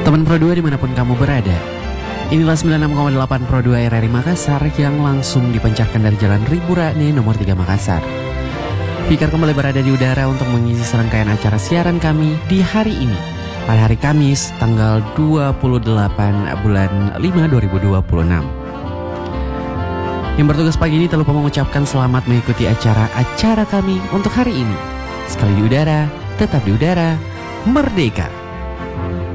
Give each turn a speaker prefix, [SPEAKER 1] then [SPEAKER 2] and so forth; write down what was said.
[SPEAKER 1] Teman Pro 2 dimanapun kamu berada, inilah 96,8 Pro 2 RRI Makassar yang langsung dipancarkan dari Jalan Ribu Rakne nomor 3 Makassar. Fikar kembali berada di udara untuk mengisi serangkaian acara siaran kami di hari ini, pada hari Kamis tanggal 28 bulan 5 2026. Yang bertugas pagi ini tak lupa mengucapkan selamat mengikuti acara-acara kami untuk hari ini. Sekali di udara, tetap di udara, merdeka.